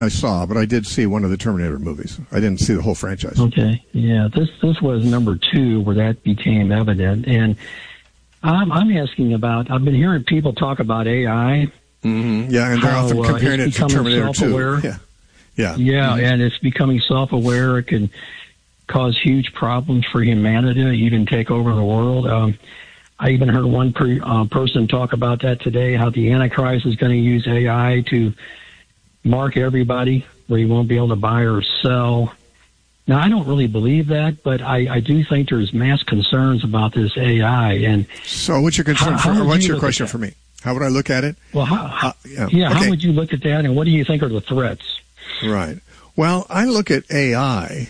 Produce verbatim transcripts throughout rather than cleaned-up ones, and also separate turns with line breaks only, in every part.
I saw, but I did see one of the Terminator movies. I didn't see the whole franchise.
Okay, yeah, this this was number two where that became evident, and I'm, I'm asking about. I've been hearing people talk about A I.
Mm-hmm. Yeah, and they're
how,
often comparing
uh,
it to Terminator
self-aware.
two. Yeah, yeah,
yeah,
mm-hmm.
and it's becoming self-aware. It can cause huge problems for humanity, even take over the world. Um, I even heard one per, uh, person talk about that today. How the Antichrist is going to use A I to mark everybody where you won't be able to buy or sell. Now, I don't really believe that, but I, I do think there's mass concerns about this A I. And
so, what's your concern?
How,
for,
how
what's
you
your question for me? How would I look at it?
Well, how, how,
uh, yeah,
yeah
okay.
how would you look at that, and what do you think are the threats?
Right. Well, I look at A I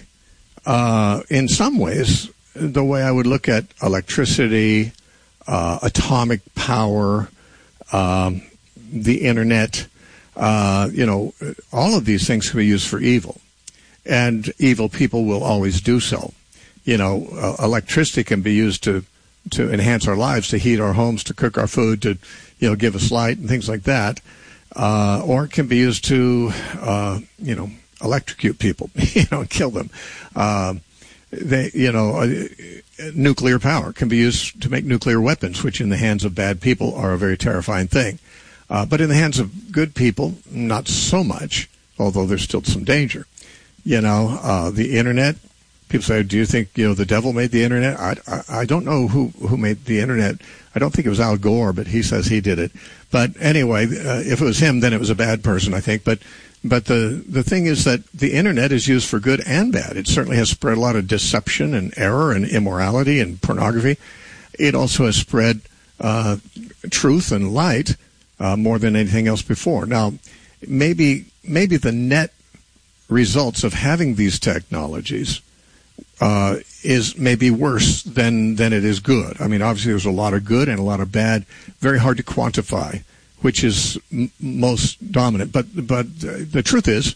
uh, in some ways the way I would look at electricity, uh, atomic power, um, the internet. Uh, you know, all of these things can be used for evil, and evil people will always do so. You know, uh, electricity can be used to to enhance our lives, to heat our homes, to cook our food, to, you know, give us light and things like that. Uh, or it can be used to, uh, you know, electrocute people, you know, kill them. Uh, they, you know, uh, nuclear power can be used to make nuclear weapons, which in the hands of bad people are a very terrifying thing. Uh, but in the hands of good people, not so much, although there's still some danger. You know, uh, the internet. People say, do you think, you know, the devil made the internet? I, I, I don't know who, who made the internet. I don't think it was Al Gore, but he says he did it. But anyway, uh, if it was him, then it was a bad person, I think. But but the, the thing is that the internet is used for good and bad. It certainly has spread a lot of deception and error and immorality and pornography. It also has spread uh, truth and light uh, more than anything else before. Now, maybe maybe the net results of having these technologies Uh, is maybe worse than, than it is good. I mean, obviously there's a lot of good and a lot of bad, very hard to quantify, which is m- most dominant. But but uh, the truth is,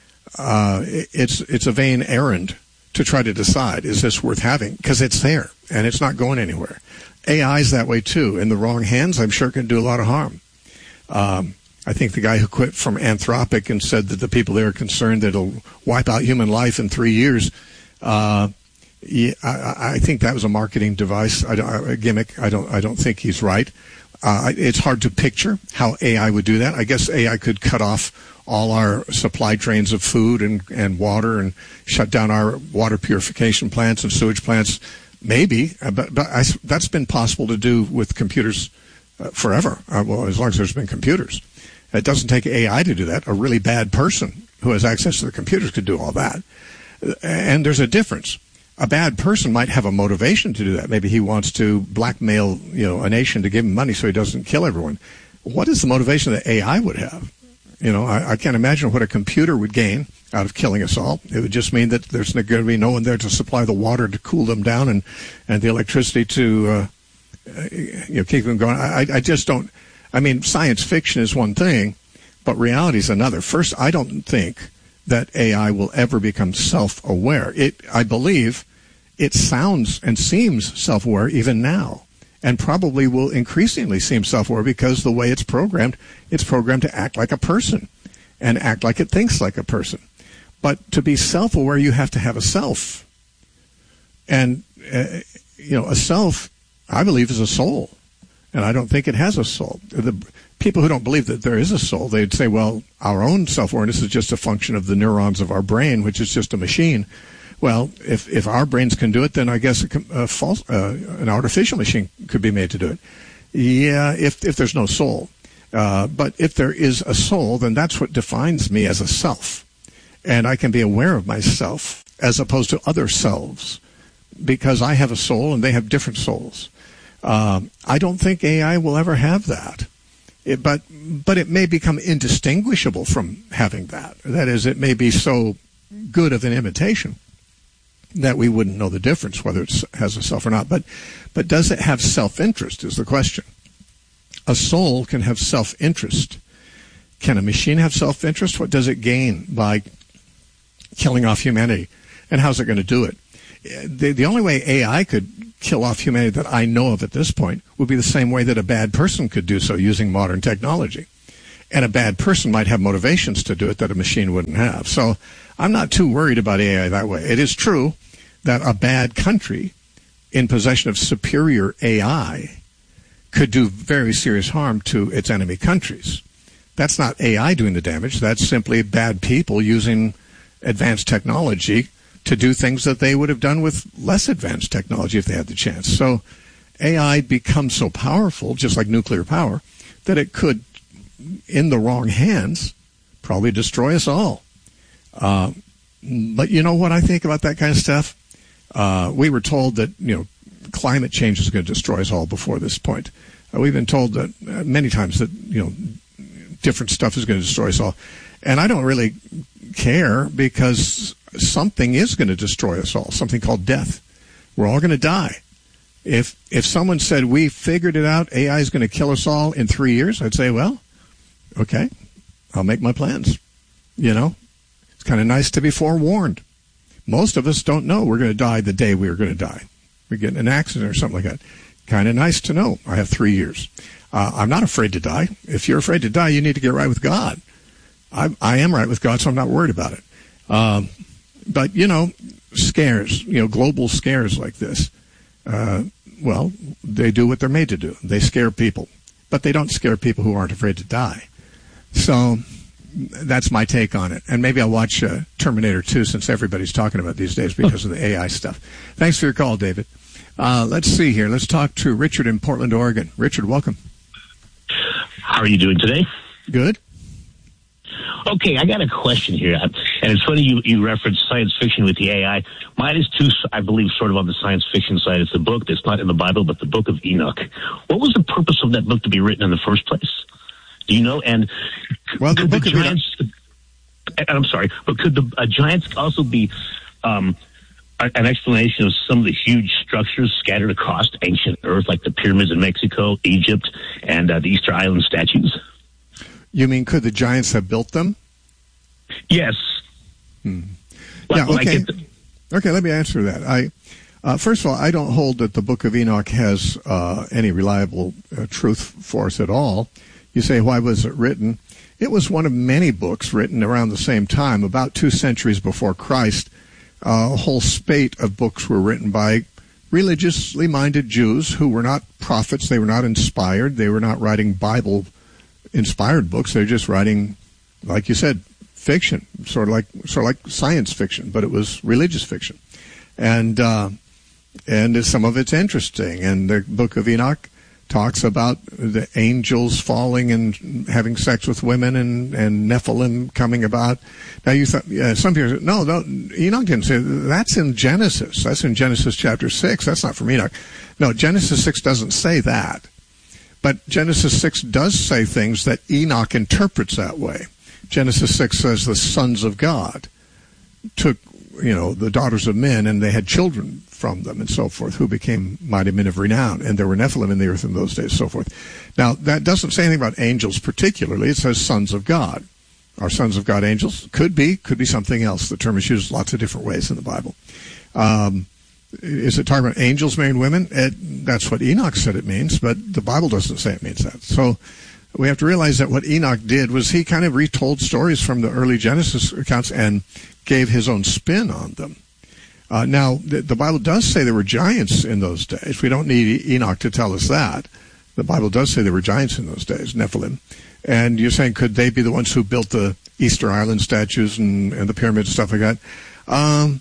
uh, it's it's a vain errand to try to decide, is this worth having? Because it's there, and it's not going anywhere. A I is that way, too. In the wrong hands, I'm sure it can do a lot of harm. Um, I think the guy who quit from Anthropic and said that the people there are concerned that it'll wipe out human life in three years, Uh, yeah, I, I think that was a marketing device, I don't, a gimmick. I don't. I don't think he's right. Uh, it's hard to picture how A I would do that. I guess A I could cut off all our supply trains of food and, and water, and shut down our water purification plants and sewage plants. Maybe, but, but I, that's been possible to do with computers uh, forever. Uh, well, as long as there's been computers, it doesn't take A I to do that. A really bad person who has access to the computers could do all that. And there's a difference. A bad person might have a motivation to do that. Maybe he wants to blackmail, you know, a nation to give him money so he doesn't kill everyone. What is the motivation that A I would have? You know, I, I can't imagine what a computer would gain out of killing us all. It would just mean that there's going to be no one there to supply the water to cool them down and, and the electricity to, uh, you know, keep them going. I, I just don't. I mean, science fiction is one thing, but reality is another. First, I don't think that A I will ever become self-aware. It, I believe, it sounds and seems self-aware even now, and probably will increasingly seem self-aware because the way it's programmed, it's programmed to act like a person and act like it thinks like a person. But to be self-aware, you have to have a self. And, uh, you know, a self, I believe, is a soul. And I don't think it has a soul. The people who don't believe that there is a soul, they'd say, well, our own self-awareness is just a function of the neurons of our brain, which is just a machine. Well, if if our brains can do it, then I guess a, a false, uh, an artificial machine could be made to do it. Yeah, if if there's no soul. Uh, but if there is a soul, then that's what defines me as a self. And I can be aware of myself as opposed to other selves, because I have a soul and they have different souls. Um, I don't think A I will ever have that, it, but but it may become indistinguishable from having that. That is, it may be so good of an imitation that we wouldn't know the difference whether it has a self or not. But but does it have self-interest is the question. A soul can have self-interest. Can a machine have self-interest? What does it gain by killing off humanity? And how's it going to do it? The, the only way A I could kill off humanity that I know of at this point would be the same way that a bad person could do so, using modern technology. And a bad person might have motivations to do it that a machine wouldn't have. So I'm not too worried about A I that way. It is true that a bad country in possession of superior A I could do very serious harm to its enemy countries. That's not A I doing the damage. That's simply bad people using advanced technology to do things that they would have done with less advanced technology if they had the chance. So A I becomes so powerful, just like nuclear power, that it could, in the wrong hands, probably destroy us all. Uh, but you know what I think about that kind of stuff? Uh, we were told that, you know, climate change is going to destroy us all before this point. Uh, we've been told that uh, many times that, you know, different stuff is going to destroy us all. And I don't really care, because something is going to destroy us all, something called death. We're all going to die. If if someone said, we figured it out, A I is going to kill us all in three years, I'd say, well, okay, I'll make my plans. You know, it's kind of nice to be forewarned. Most of us don't know we're going to die the day we are going to die. We get in an accident or something like that. Kind of nice to know I have three years. Uh, I'm not afraid to die. If you're afraid to die, you need to get right with God. I, I am right with God, so I'm not worried about it. Um, but, you know, scares, you know, global scares like this, uh, well, they do what they're made to do. They scare people. But they don't scare people who aren't afraid to die. So that's my take on it. And maybe I'll watch uh, Terminator two, since everybody's talking about it these days because of the A I stuff. Thanks for your call, David. Uh, let's see here. Let's talk to Richard in Portland, Oregon. Richard, welcome.
How are you doing today?
Good.
Okay, I got a question here. And it's funny you, you referenced science fiction with the A I. Mine is too, I believe, sort of on the science fiction side. It's a book that's not in the Bible, but the Book of Enoch. What was the purpose of that book to be written in the first place? Do you know? And
well, the
could
book
the
of
giants, Enoch. I'm sorry, but could the uh, giants also be um, an explanation of some of the huge structures scattered across ancient Earth, like the pyramids in Mexico, Egypt, and uh, the Easter Island statues?
You mean, could the giants have built them?
Yes.
Hmm.
Well,
yeah, okay.
The-
okay, let me answer that. I uh, First of all, I don't hold that the Book of Enoch has uh, any reliable uh, truth for us at all. You say, why was it written? It was one of many books written around the same time, about two centuries before Christ. Uh, a whole spate of books were written by religiously minded Jews who were not prophets. They were not inspired. They were not writing Bible inspired books. They're just writing, like you said, fiction, sort of like sort of like science fiction, but it was religious fiction, and uh, and some of it's interesting. And the Book of Enoch talks about the angels falling and having sex with women, and, and Nephilim coming about. Now you thought, yeah, some people say, no, no, Enoch didn't say that. That's in Genesis. That's in Genesis chapter six. That's not from Enoch. No, Genesis six doesn't say that. But Genesis six does say things that Enoch interprets that way. Genesis six says the sons of God took, you know, the daughters of men, and they had children from them and so forth, who became mighty men of renown. And there were Nephilim in the earth in those days, so forth. Now, that doesn't say anything about angels particularly. It says sons of God. Are sons of God angels? Could be. Could be something else. The term is used lots of different ways in the Bible. Um, Is it talking about angels marrying women? It, that's what Enoch said it means, but the Bible doesn't say it means that. So we have to realize that what Enoch did was he kind of retold stories from the early Genesis accounts and gave his own spin on them. Uh, now, the, the Bible does say there were giants in those days. We don't need Enoch to tell us that. The Bible does say there were giants in those days, Nephilim. And you're saying, could they be the ones who built the Easter Island statues and, and the pyramids and stuff like that? Um...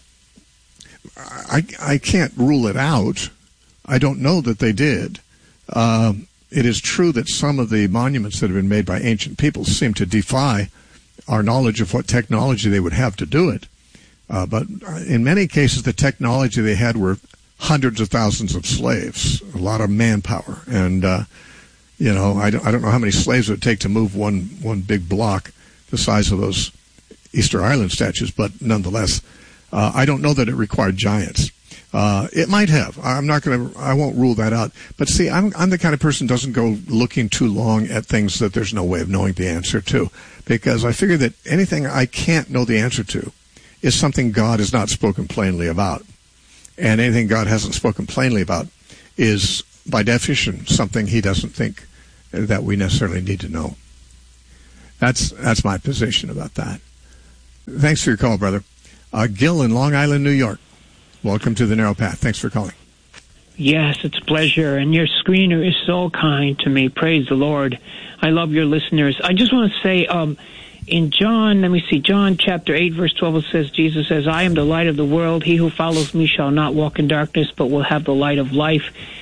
I, I can't rule it out. I don't know that they did. Um, it is true that some of the monuments that have been made by ancient peoples seem to defy our knowledge of what technology they would have to do it. Uh, but in many cases, the technology they had were hundreds of thousands of slaves, a lot of manpower. And, uh, you know, I don't, I don't know how many slaves it would take to move one, one big block the size of those Easter Island statues, but nonetheless, Uh, I don't know that it required giants. Uh, it might have. I'm not going to, I won't rule that out. But see, I'm, I'm the kind of person who doesn't go looking too long at things that there's no way of knowing the answer to. Because I figure that anything I can't know the answer to is something God has not spoken plainly about. And anything God hasn't spoken plainly about is, by definition, something he doesn't think that we necessarily need to know. That's that's my position about that. Thanks for your call, brother. Uh, Gil in Long Island, New York. Welcome to the Narrow Path. Thanks for calling.
Yes, it's a pleasure. And your screener is so kind to me. Praise the Lord. I love your listeners. I just want to say, um, in John, let me see, John chapter eight, verse twelve, it says, Jesus says, I am the light of the world. He who follows me shall not walk in darkness, but will have the light of life.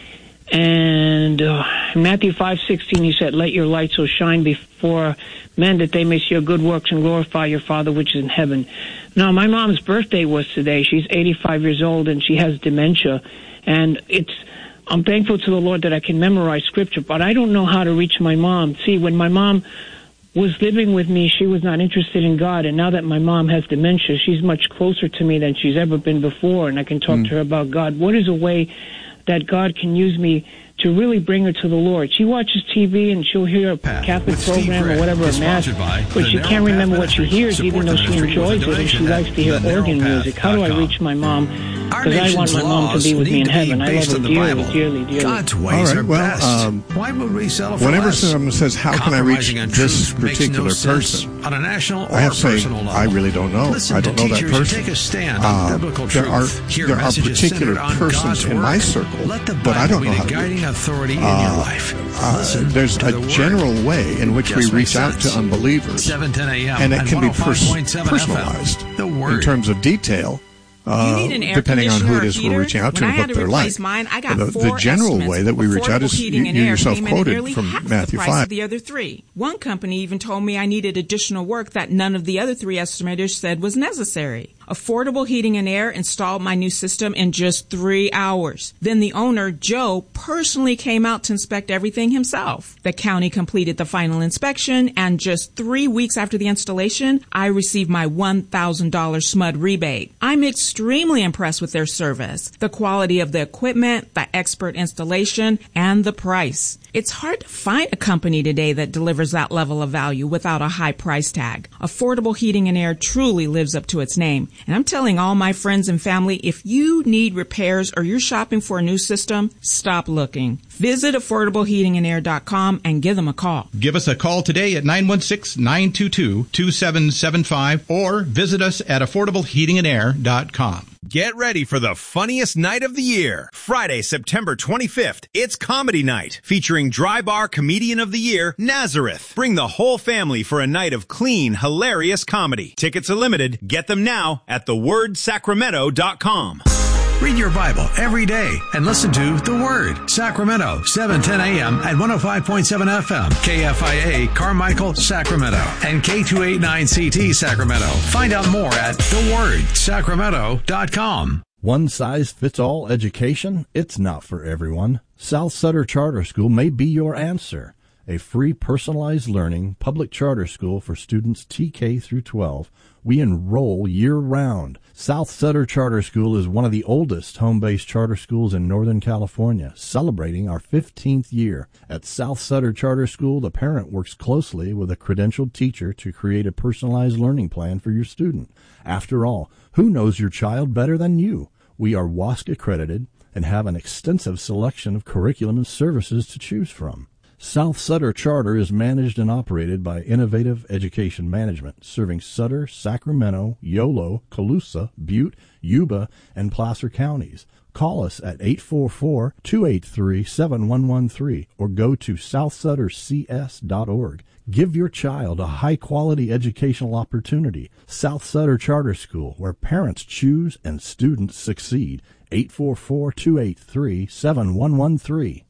And uh, in Matthew five sixteen, he said, let your light so shine before men that they may see your good works and glorify your Father which is in heaven. Now, my mom's birthday was today. She's eighty-five years old, and she has dementia. And it's, I'm thankful to the Lord that I can memorize Scripture, but I don't know how to reach my mom. See, when my mom was living with me, she was not interested in God, and now that my mom has dementia, she's much closer to me than she's ever been before, and I can talk mm. to her about God. What is a way that God can use me to really bring her to the Lord? She watches T V and she'll hear a Catholic program or whatever, a mass, but she can't remember what she hears, even though she enjoys it and she likes to hear organ music. How do I reach my mom? Because I want my mom to be with me in heaven. I love her dearly, dearly, dearly.
God's ways
All right,
are
well,
best.
Um,
Why would we settle for
whenever
less?
someone says, how can I reach this particular
no
person?
On a national or
I have to say,
personal level.
I really don't know.
Listen
I don't know that person.
Take a stand on
uh,
biblical
there are,
truth. Hear
there are
messages
particular
centered on
persons
God's
in
work.
my circle,
Let the
but I don't
Bible
know
be
how
the
to
guiding
do it.
authority in
Uh,
your life.
Uh,
Listen
there's
to
a
the word.
general way in which
Just
we reach out
sense.
to unbelievers,
seven ten a.m.
and it
and
can be
one oh five point seven
pers- personalized
F M. The word.
in terms of detail. Uh,
you need an air
depending on who it
conditioner
is
or
we're
heater?
reaching out to
When
and
I had
what
to
they're
replace
like.
mine, I got
the,
four
the general
estimates.
way that we reach out
Affordable
is you,
heating and
you
air
yourself
came in
quoted
nearly
from
half
Matthew
the price
five.
of the other three. One company even told me I needed additional work that none of the other three estimators said was necessary. Affordable Heating and Air installed my new system in just three hours. Then the owner, Joe, personally came out to inspect everything himself. The county completed the final inspection, and just three weeks after the installation, I received my one thousand dollars S M U D rebate. I'm extremely impressed with their service, the quality of the equipment, the expert installation, and the price. It's hard to find a company today that delivers that level of value without a high price tag. Affordable Heating and Air truly lives up to its name. And I'm telling all my friends and family, if you need repairs or you're shopping for a new system, stop looking. Visit affordable heating and air dot com and give them a call.
Give us a call today at nine one six, nine two two, two seven seven five or visit us at affordable heating and air dot com.
Get ready for the funniest night of the year. Friday, September twenty-fifth, it's Comedy Night, featuring Dry Bar Comedian of the Year, Nazareth. Bring the whole family for a night of clean, hilarious comedy. Tickets are limited. Get them now at the word sacramento dot com.
Read your Bible every day and listen to The Word. Sacramento, seven ten a.m. at one oh five point seven F M. K F I A, Carmichael, Sacramento. And K two eighty-nine C T, Sacramento. Find out more at the word sacramento dot com.
One size fits all education? It's not for everyone. South Sutter Charter School may be your answer. A free personalized learning public charter school for students T K through twelve. We enroll year-round. South Sutter Charter School is one of the oldest home-based charter schools in Northern California, celebrating our fifteenth year. At South Sutter Charter School, the parent works closely with a credentialed teacher to create a personalized learning plan for your student. After all, who knows your child better than you? We are W A S C accredited and have an extensive selection of curriculum and services to choose from. South Sutter Charter is managed and operated by Innovative Education Management, serving Sutter, Sacramento, Yolo, Colusa, Butte, Yuba, and Placer counties. Call us at eight four four, two eight three, seven one one three or go to south sutter c s dot org. Give your child a high-quality educational opportunity. South Sutter Charter School, where parents choose and students succeed. eight four four, two eight three, seven one one three.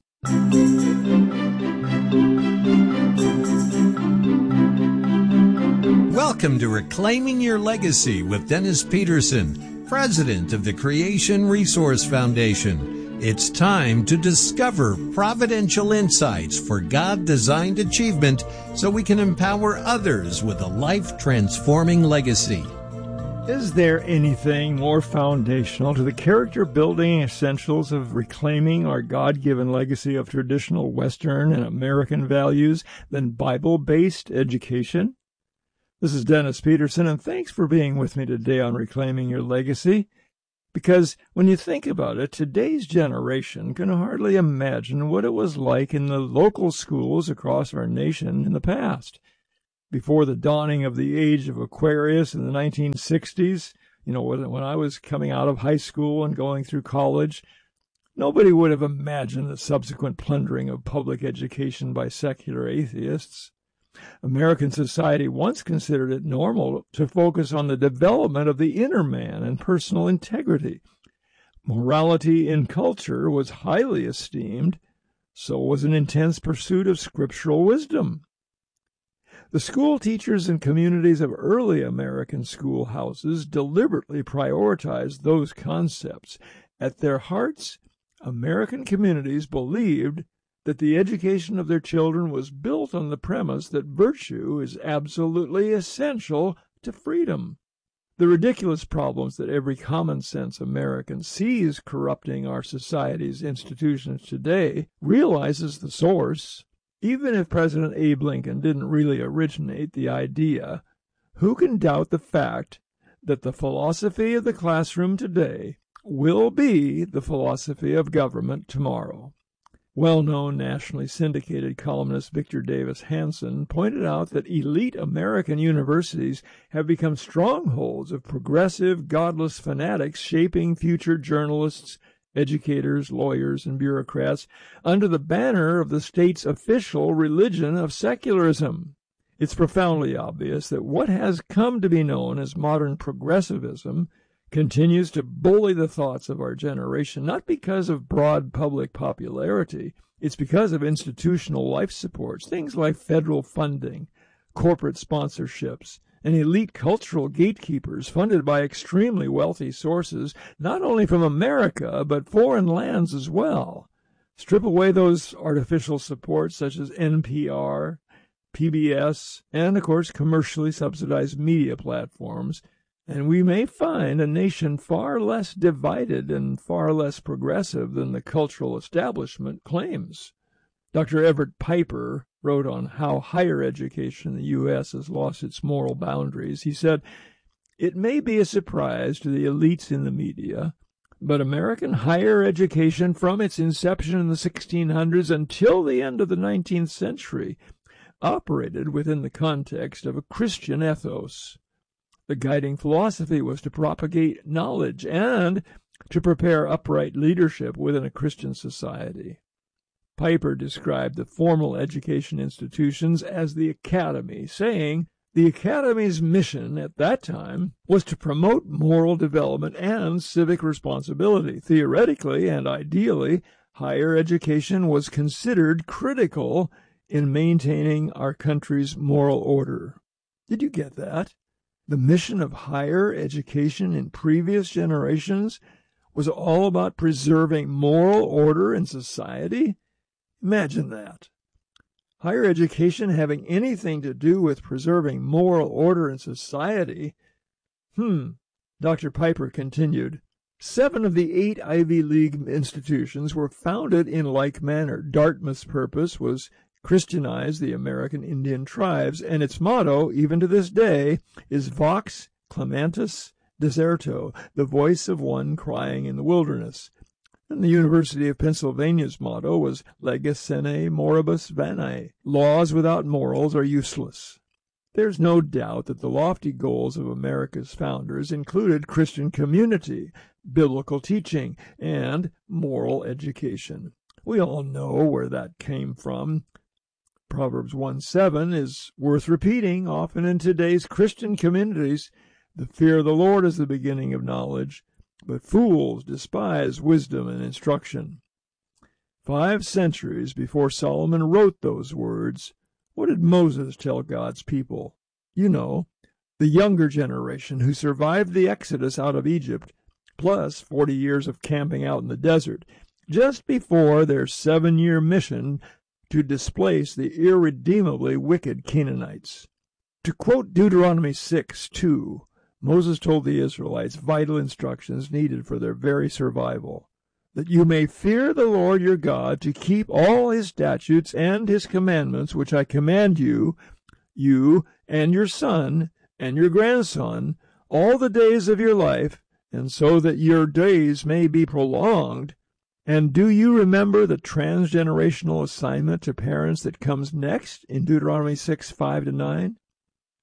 Welcome to Reclaiming Your Legacy with Dennis Peterson, President of the Creation Resource Foundation. It's time to discover providential insights for God-designed achievement so we can empower others with a life-transforming legacy.
Is there anything more foundational to the character-building essentials of reclaiming our God-given legacy of traditional Western and American values than Bible-based education? This is Dennis Peterson, and thanks for being with me today on Reclaiming Your Legacy. Because when you think about it, today's generation can hardly imagine what it was like in the local schools across our nation in the past. before the dawning of the age of Aquarius in the nineteen sixties, you know, when, when I was coming out of high school and going through college, nobody would have imagined the subsequent plundering of public education by secular atheists. American society once considered it normal to focus on the development of the inner man and personal integrity. Morality in culture was highly esteemed. So was an intense pursuit of scriptural wisdom. The school teachers and communities of early American schoolhouses deliberately prioritized those concepts. At their hearts, American communities believed that the education of their children was built on the premise that virtue is absolutely essential to freedom. The ridiculous problems that every common-sense American sees corrupting our society's institutions today realizes the source. Even if President Abe Lincoln didn't really originate the idea, who can doubt the fact that the philosophy of the classroom today will be the philosophy of government tomorrow? Well-known nationally syndicated columnist Victor Davis Hanson pointed out that elite American universities have become strongholds of progressive, godless fanatics shaping future journalists, educators, lawyers, and bureaucrats under the banner of the state's official religion of secularism. It's profoundly obvious that what has come to be known as modern progressivism continues to bully the thoughts of our generation, not because of broad public popularity. It's because of institutional life supports, things like federal funding, corporate sponsorships, and elite cultural gatekeepers funded by extremely wealthy sources, not only from America, but foreign lands as well. Strip away those artificial supports such as N P R, P B S, and, of course, commercially subsidized media platforms, and we may find a nation far less divided and far less progressive than the cultural establishment claims. Doctor Everett Piper wrote on how higher education in the U S has lost its moral boundaries. He said, "It may be a surprise to the elites in the media, but American higher education from its inception in the sixteen hundreds until the end of the nineteenth century operated within the context of a Christian ethos. The guiding philosophy was to propagate knowledge and to prepare upright leadership within a Christian society." Piper described the formal education institutions as the academy, saying, "The academy's mission at that time was to promote moral development and civic responsibility. Theoretically and ideally, higher education was considered critical in maintaining our country's moral order." Did you get that? The mission of higher education in previous generations was all about preserving moral order in society? Imagine that. Higher education having anything to do with preserving moral order in society? Hmm. Doctor Piper continued, Seven of the eight Ivy League institutions were founded in like manner. Dartmouth's purpose was Christianize the American Indian tribes, and its motto, even to this day, is Vox Clamantis Deserto, the voice of one crying in the wilderness. And the University of Pennsylvania's motto was Legis sine moribus vanae, laws without morals are useless. There's no doubt that the lofty goals of America's founders included Christian community, biblical teaching, and moral education. We all know where that came from. Proverbs one seven is worth repeating often in today's Christian communities. The fear of the Lord is the beginning of knowledge, but fools despise wisdom and instruction. Five centuries before Solomon wrote those words, what did Moses tell God's people? You know, the younger generation who survived the exodus out of Egypt, plus forty years of camping out in the desert, just before their seven-year mission to displace the irredeemably wicked Canaanites. To quote Deuteronomy six two, Moses told the Israelites vital instructions needed for their very survival, that you may fear the Lord your God to keep all his statutes and his commandments which I command you, you and your son and your grandson, all the days of your life, and so that your days may be prolonged. And do you remember the transgenerational assignment to parents that comes next in Deuteronomy six five to nine?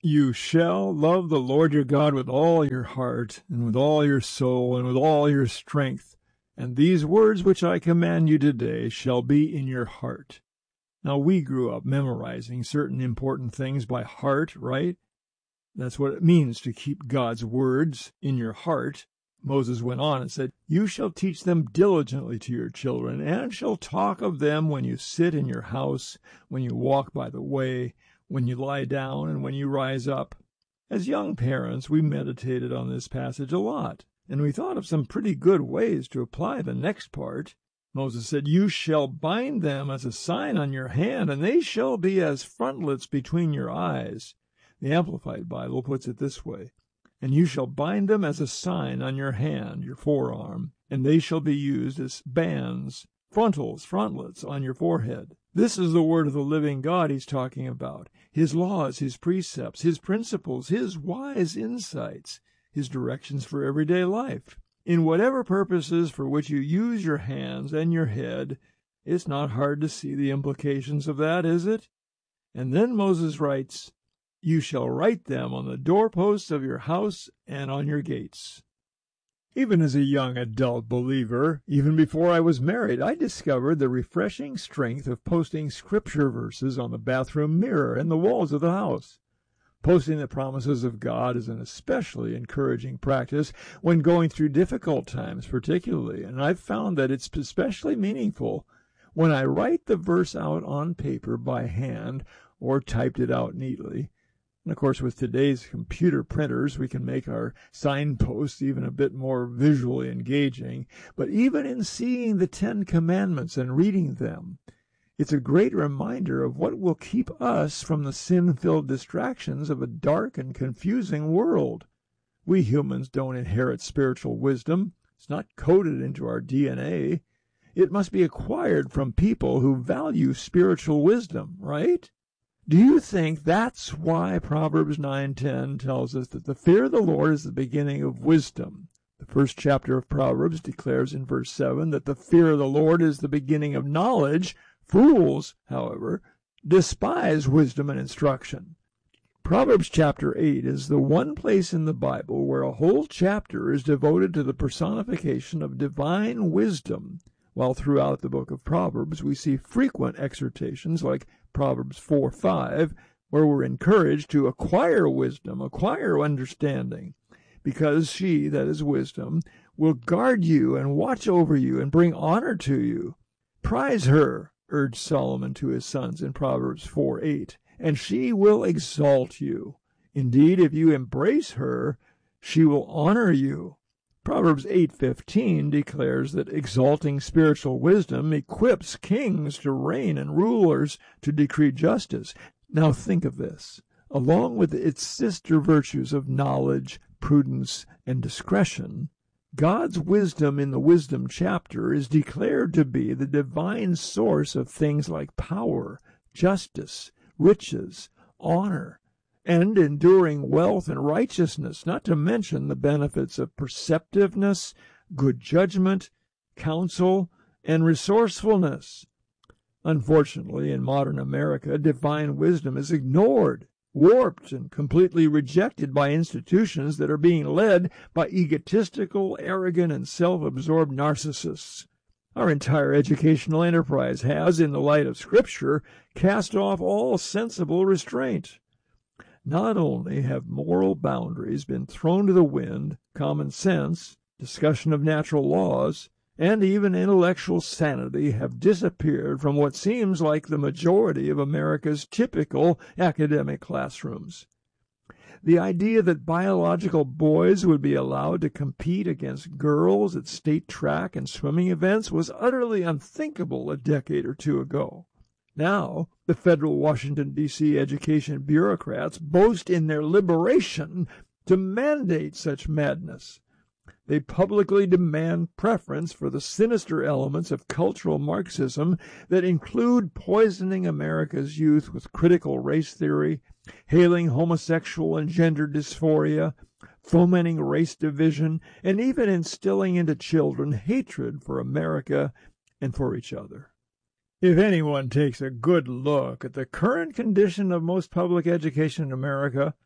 You shall love the Lord your God with all your heart, and with all your soul, and with all your strength. And these words which I command you today shall be in your heart. Now, we grew up memorizing certain important things by heart, right? That's what it means to keep God's words in your heart. Moses went on and said, You shall teach them diligently to your children, and shall talk of them when you sit in your house, when you walk by the way, when you lie down, and when you rise up. As young parents, we meditated on this passage a lot, and we thought of some pretty good ways to apply the next part. Moses said, You shall bind them as a sign on your hand, and they shall be as frontlets between your eyes. The Amplified Bible puts it this way, And you shall bind them as a sign on your hand, your forearm, and they shall be used as bands, frontals, frontlets on your forehead. This is the word of the living God he's talking about, his laws, his precepts, his principles, his wise insights, his directions for everyday life. In whatever purposes for which you use your hands and your head, it's not hard to see the implications of that, is it? And then Moses writes, You shall write them on the doorposts of your house and on your gates. Even as a young adult believer, even before I was married, I discovered the refreshing strength of posting scripture verses on the bathroom mirror and the walls of the house. Posting the promises of God is an especially encouraging practice when going through difficult times particularly, and I've found that it's especially meaningful when I write the verse out on paper by hand or typed it out neatly. And of course, with today's computer printers, we can make our signposts even a bit more visually engaging. But even in seeing the Ten Commandments and reading them, it's a great reminder of what will keep us from the sin-filled distractions of a dark and confusing world. We humans don't inherit spiritual wisdom. It's not coded into our D N A. It must be acquired from people who value spiritual wisdom, right? Do you think that's why Proverbs nine ten tells us that the fear of the Lord is the beginning of wisdom? The first chapter of Proverbs declares in verse seven that the fear of the Lord is the beginning of knowledge. Fools, however, despise wisdom and instruction. Proverbs chapter eight is the one place in the Bible where a whole chapter is devoted to the personification of divine wisdom, while throughout the book of Proverbs we see frequent exhortations like Proverbs four five, where we're encouraged to acquire wisdom, acquire understanding, because she, that is wisdom, will guard you and watch over you and bring honor to you. Prize her, urged Solomon to his sons in Proverbs four eight, and she will exalt you. Indeed, if you embrace her, she will honor you. Proverbs eight fifteen declares that exalting spiritual wisdom equips kings to reign and rulers to decree justice. Now think of this. Along with its sister virtues of knowledge, prudence, and discretion, God's wisdom in the wisdom chapter is declared to be the divine source of things like power, justice, riches, honor, and enduring wealth and righteousness, not to mention the benefits of perceptiveness, good judgment, counsel, and resourcefulness. Unfortunately, in modern America, divine wisdom is ignored, warped, and completely rejected by institutions that are being led by egotistical, arrogant, and self-absorbed narcissists. Our entire educational enterprise has, in the light of Scripture, cast off all sensible restraint. Not only have moral boundaries been thrown to the wind, common sense, discussion of natural laws, and even intellectual sanity have disappeared from what seems like the majority of America's typical academic classrooms. The idea that biological boys would be allowed to compete against girls at state track and swimming events was utterly unthinkable a decade or two ago. Now, the federal Washington, D C education bureaucrats boast in their liberation to mandate such madness. They publicly demand preference for the sinister elements of cultural Marxism that include poisoning America's youth with critical race theory, hailing homosexual and gender dysphoria, fomenting race division, and even instilling into children hatred for America and for each other. If anyone takes a good look at the current condition of most public education in America,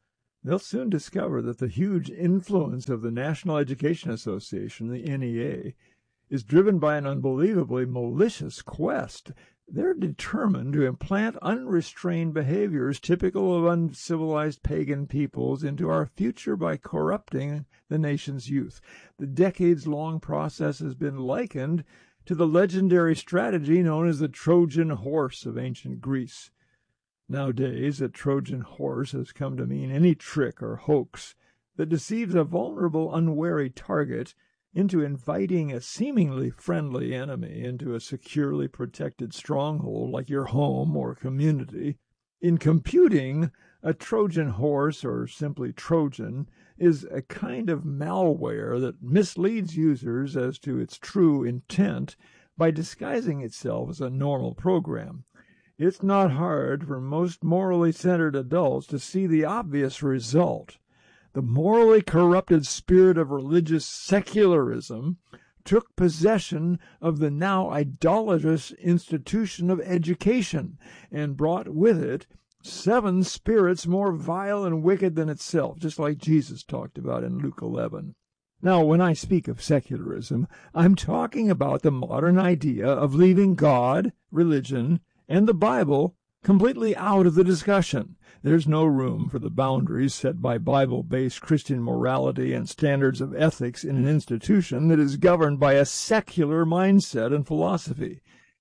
They'll soon discover that the huge influence of the National Education Association, the N E A, is driven by an unbelievably malicious quest. They're determined to implant unrestrained behaviors typical of uncivilized pagan peoples into our future by corrupting the nation's youth. The decades-long process has been likened to the legendary strategy known as the Trojan horse of ancient Greece. Nowadays, a Trojan horse has come to mean any trick or hoax that deceives a vulnerable, unwary target into inviting a seemingly friendly enemy into a securely protected stronghold like your home or community. In computing, a Trojan horse, or simply Trojan, is a kind of malware that misleads users as to its true intent by disguising itself as a normal program. It's not hard for most morally centered adults to see the obvious result. The morally corrupted spirit of religious secularism took possession of the now idolatrous institution of education and brought with it seven spirits more vile and wicked than itself, just like Jesus talked about in Luke eleven. Now, when I speak of secularism, I'm talking about the modern idea of leaving God, religion, and the Bible completely out of the discussion. There's no room for the boundaries set by Bible-based Christian morality and standards of ethics in an institution that is governed by a secular mindset and philosophy.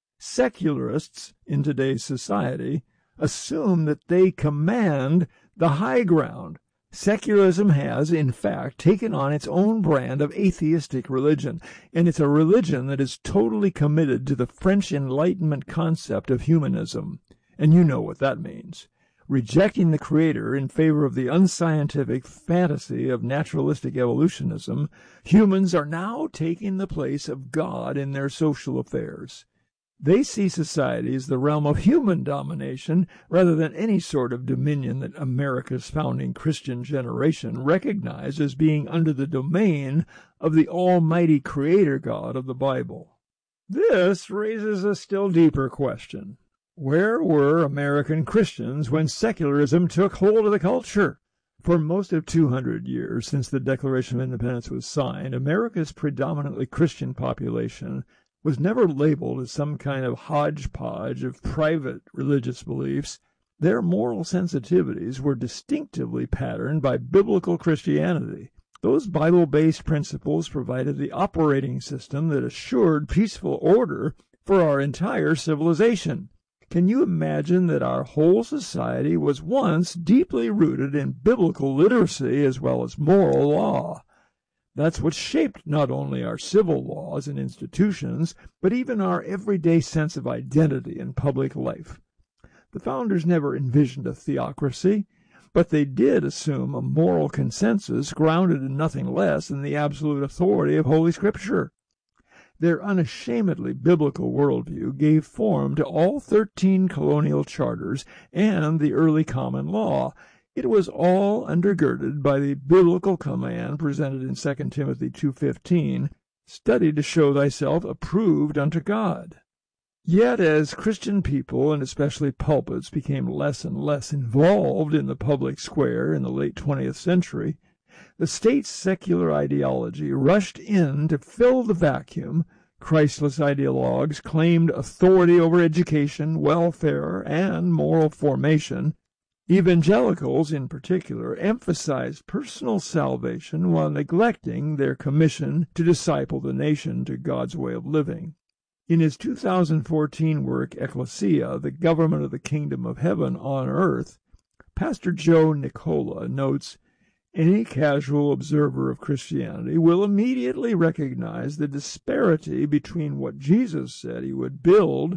Secularists in today's society assume that they command the high ground. Secularism has, in fact, taken on its own brand of atheistic religion, and it's a religion that is totally committed to the French Enlightenment concept of humanism. And you know what that means. Rejecting the Creator in favor of the unscientific fantasy of naturalistic evolutionism, humans are now taking the place of God in their social affairs. They see society as the realm of human domination rather than any sort of dominion that America's founding Christian generation recognized as being under the domain of the almighty Creator God of the Bible. This raises a still deeper question. Where were American Christians when secularism took hold of the culture? For most of two hundred years since the Declaration of Independence was signed, America's predominantly Christian population was never labeled as some kind of hodgepodge of private religious beliefs. Their moral sensitivities were distinctively patterned by biblical Christianity. Those Bible-based principles provided the operating system that assured peaceful order for our entire civilization. Can you imagine that our whole society was once deeply rooted in biblical literacy as well as moral law? That's what shaped not only our civil laws and institutions, but even our everyday sense of identity in public life. The founders never envisioned a theocracy, but they did assume a moral consensus grounded in nothing less than the absolute authority of Holy Scripture. Their unashamedly biblical worldview gave form to all thirteen colonial charters and the early common law. It was all undergirded by the biblical command presented in Second Timothy two fifteen, "Study to show thyself approved unto God." Yet as Christian people, and especially pulpits, became less and less involved in the public square in the late twentieth century, the state's secular ideology rushed in to fill the vacuum. Christless ideologues claimed authority over education, welfare, and moral formation. Evangelicals, in particular, emphasized personal salvation while neglecting their commission to disciple the nation to God's way of living. In his two thousand fourteen work, Ecclesia, the Government of the Kingdom of Heaven on Earth, Pastor Joe Nicola notes, "Any casual observer of Christianity will immediately recognize the disparity between what Jesus said he would build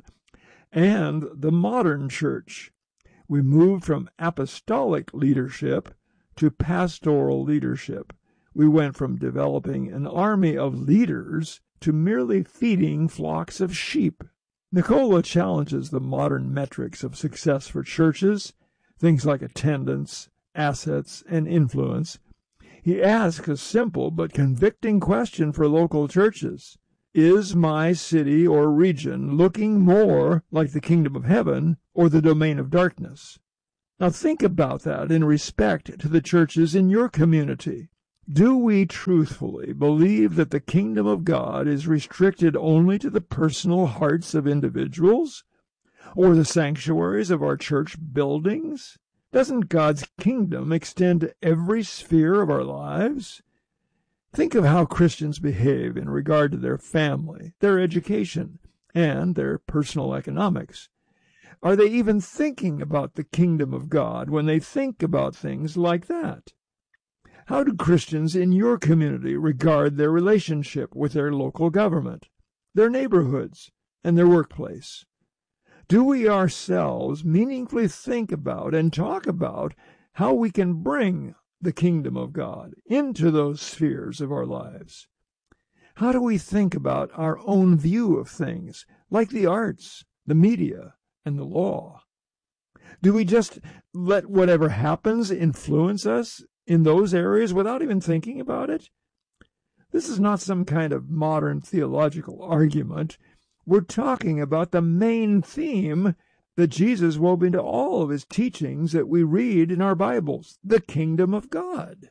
and the modern church. We moved from apostolic leadership to pastoral leadership. We went from developing an army of leaders to merely feeding flocks of sheep." Nicola challenges the modern metrics of success for churches, things like attendance, assets, and influence. He asks a simple but convicting question for local churches. Is my city or region looking more like the kingdom of heaven or the domain of darkness? Now think about that in respect to the churches in your community. Do we truthfully believe that the kingdom of God is restricted only to the personal hearts of individuals, or the sanctuaries of our church buildings? Doesn't God's kingdom extend to every sphere of our lives? Think of how Christians behave in regard to their family, their education, and their personal economics. Are they even thinking about the kingdom of God when they think about things like that? How do Christians in your community regard their relationship with their local government, their neighborhoods, and their workplace? Do we ourselves meaningfully think about and talk about how we can bring the kingdom of God into those spheres of our lives? How do we think about our own view of things, like the arts, the media, and the law? Do we just let whatever happens influence us in those areas without even thinking about it? This is not some kind of modern theological argument. We're talking about the main theme that Jesus wove into all of his teachings that we read in our Bibles, the kingdom of God.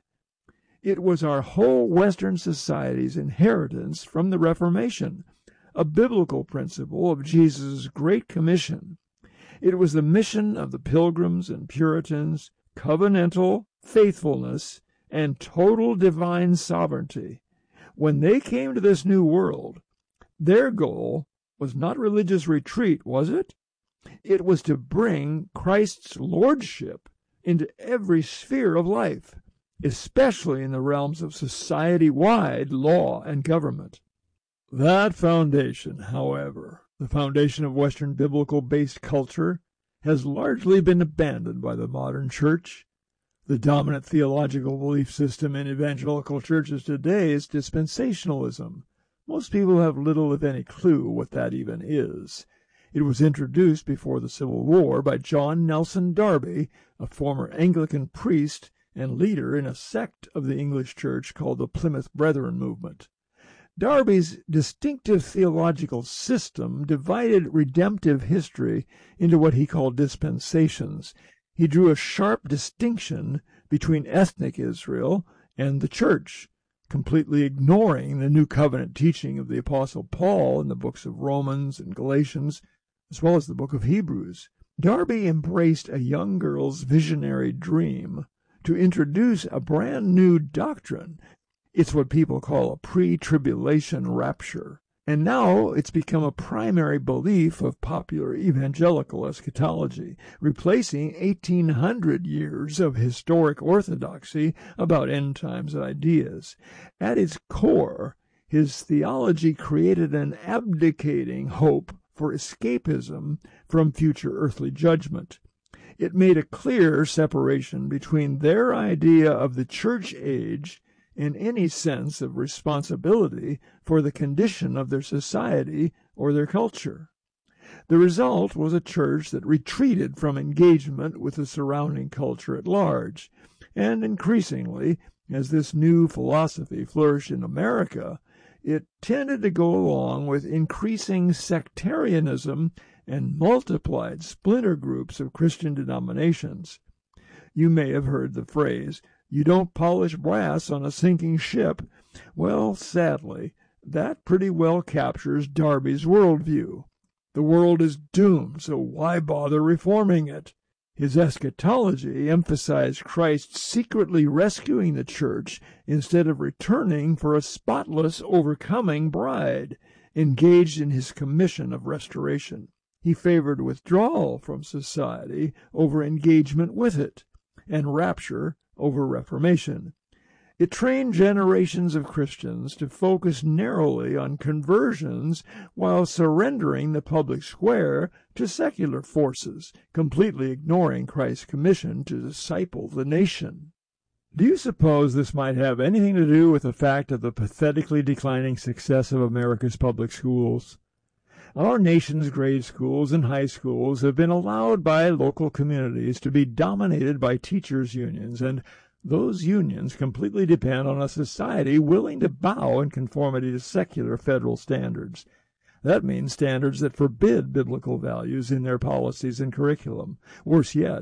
It was our whole Western society's inheritance from the Reformation, a biblical principle of Jesus' Great Commission. It was the mission of the Pilgrims and Puritans, covenantal faithfulness, and total divine sovereignty. When they came to this new world, their goal was not religious retreat, was it? It was to bring Christ's lordship into every sphere of life, especially in the realms of society-wide law and government. That foundation, however, the foundation of Western biblical-based culture, has largely been abandoned by the modern church. The dominant theological belief system in evangelical churches today is dispensationalism. Most people have little, if any, clue what that even is. It was introduced before the Civil War by John Nelson Darby, a former Anglican priest and leader in a sect of the English church called the Plymouth Brethren movement. Darby's distinctive theological system divided redemptive history into what he called dispensations. He drew a sharp distinction between ethnic Israel and the church, completely ignoring the New Covenant teaching of the Apostle Paul in the books of Romans and Galatians, as well as the book of Hebrews. Darby embraced a young girl's visionary dream to introduce a brand new doctrine. It's what people call a pre-tribulation rapture. And now it's become a primary belief of popular evangelical eschatology, replacing eighteen hundred years of historic orthodoxy about end times ideas. At its core, his theology created an abdicating hope for escapism from future earthly judgment. It made a clear separation between their idea of the church age in any sense of responsibility for the condition of their society or their culture. The result was a church that retreated from engagement with the surrounding culture at large, and increasingly, as this new philosophy flourished in America, it tended to go along with increasing sectarianism and multiplied splinter groups of Christian denominations. You may have heard the phrase, "You don't polish brass on a sinking ship." Well, sadly, that pretty well captures Darby's worldview. The world is doomed, so why bother reforming it? His eschatology emphasized Christ secretly rescuing the church instead of returning for a spotless, overcoming bride, engaged in his commission of restoration. He favored withdrawal from society over engagement with it, and rapture over reformation. It trained generations of Christians to focus narrowly on conversions while surrendering the public square to secular forces, completely ignoring Christ's commission to disciple the nation. Do you suppose this might have anything to do with the fact of the pathetically declining success of America's public schools? Our nation's grade schools and high schools have been allowed by local communities to be dominated by teachers' unions, and those unions completely depend on a society willing to bow in conformity to secular federal standards. That means standards that forbid biblical values in their policies and curriculum. Worse yet,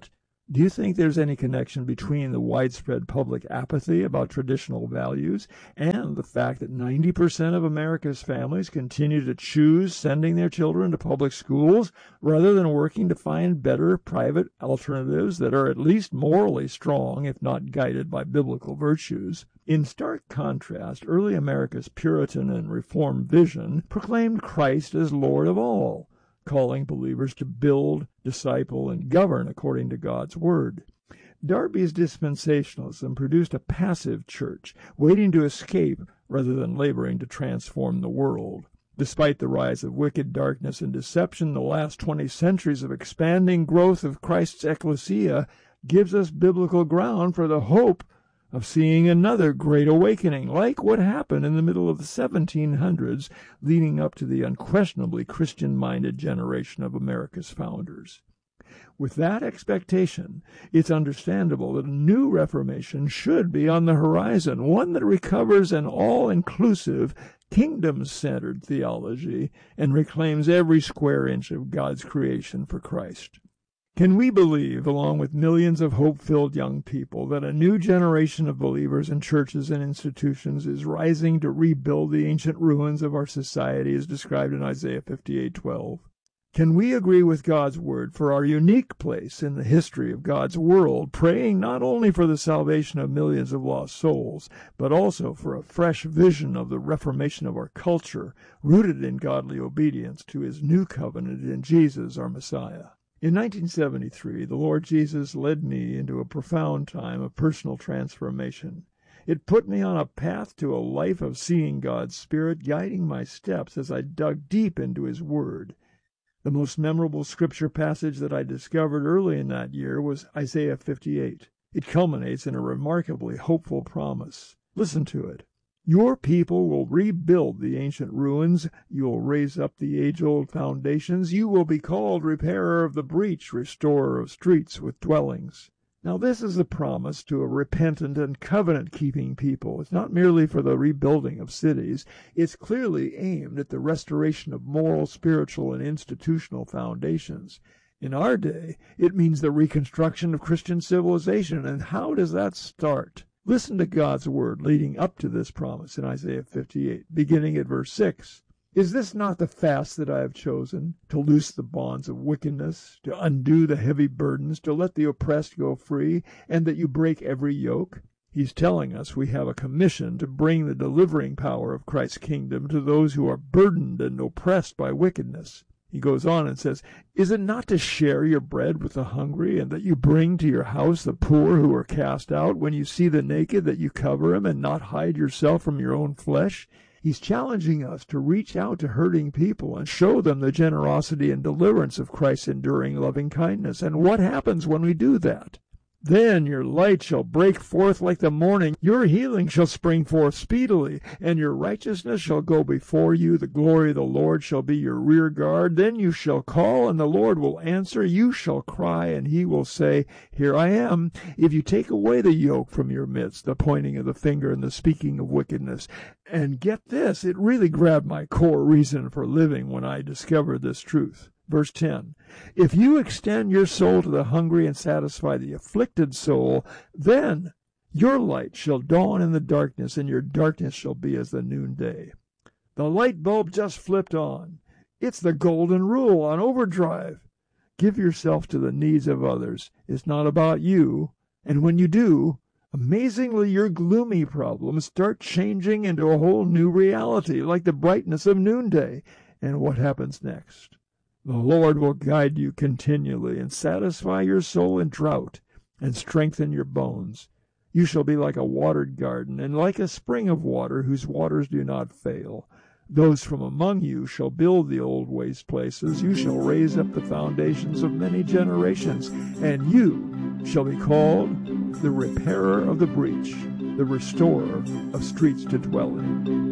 Do you think there's any connection between the widespread public apathy about traditional values and the fact that ninety percent of America's families continue to choose sending their children to public schools rather than working to find better private alternatives that are at least morally strong, if not guided by biblical virtues? In stark contrast, early America's Puritan and Reformed vision proclaimed Christ as Lord of all, calling believers to build, disciple, and govern according to God's Word. Darby's dispensationalism produced a passive church, waiting to escape rather than laboring to transform the world. Despite the rise of wicked darkness and deception, the last twenty centuries of expanding growth of Christ's ecclesia gives us biblical ground for the hope of seeing another great awakening, like what happened in the middle of the seventeen hundreds, leading up to the unquestionably Christian-minded generation of America's founders. With that expectation, it's understandable that a new Reformation should be on the horizon, one that recovers an all-inclusive, kingdom-centered theology and reclaims every square inch of God's creation for Christ. Can we believe, along with millions of hope-filled young people, that a new generation of believers in churches and institutions is rising to rebuild the ancient ruins of our society as described in Isaiah fifty-eight twelve? Can we agree with God's Word for our unique place in the history of God's world, praying not only for the salvation of millions of lost souls, but also for a fresh vision of the reformation of our culture, rooted in godly obedience to His new covenant in Jesus, our Messiah? In nineteen seventy-three, the Lord Jesus led me into a profound time of personal transformation. It put me on a path to a life of seeing God's Spirit guiding my steps as I dug deep into His Word. The most memorable scripture passage that I discovered early in that year was Isaiah fifty-eight. It culminates in a remarkably hopeful promise. Listen to it. Your people will rebuild the ancient ruins. You will raise up the age-old foundations. You will be called repairer of the breach, restorer of streets with dwellings. Now this is a promise to a repentant and covenant-keeping people. It's not merely for the rebuilding of cities. It's clearly aimed at the restoration of moral, spiritual, and institutional foundations. In our day, it means the reconstruction of Christian civilization. And how does that start? Listen to God's Word leading up to this promise in Isaiah fifty-eight, beginning at verse six. Is this not the fast that I have chosen, to loose the bonds of wickedness, to undo the heavy burdens, to let the oppressed go free, and that you break every yoke? He's telling us we have a commission to bring the delivering power of Christ's kingdom to those who are burdened and oppressed by wickedness. He goes on and says, Is it not to share your bread with the hungry, and that you bring to your house the poor who are cast out, when you see the naked, that you cover him, and not hide yourself from your own flesh? He's challenging us to reach out to hurting people and show them the generosity and deliverance of Christ's enduring loving kindness. And what happens when we do that? Then your light shall break forth like the morning, your healing shall spring forth speedily, and your righteousness shall go before you. The glory of the Lord shall be your rear guard. Then you shall call, and the Lord will answer. You shall cry, and He will say, Here I am. If you take away the yoke from your midst, the pointing of the finger and the speaking of wickedness. And get this, it really grabbed my core reason for living when I discovered this truth. Verse ten, If you extend your soul to the hungry and satisfy the afflicted soul, then your light shall dawn in the darkness, and your darkness shall be as the noonday. The light bulb just flipped on. It's the golden rule on overdrive. Give yourself to the needs of others. It's not about you. And when you do, amazingly, your gloomy problems start changing into a whole new reality, like the brightness of noonday. And what happens next? The Lord will guide you continually, and satisfy your soul in drought, and strengthen your bones. You shall be like a watered garden, and like a spring of water, whose waters do not fail. Those from among you shall build the old waste places. You shall raise up the foundations of many generations, and you shall be called the repairer of the breach, the restorer of streets to dwell in.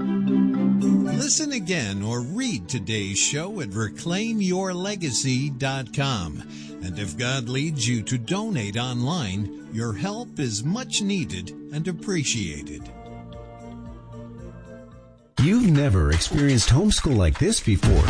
Listen again or read today's show at reclaim your legacy dot com. And if God leads you to donate online, your help is much needed and appreciated.
You've never experienced homeschool like this before.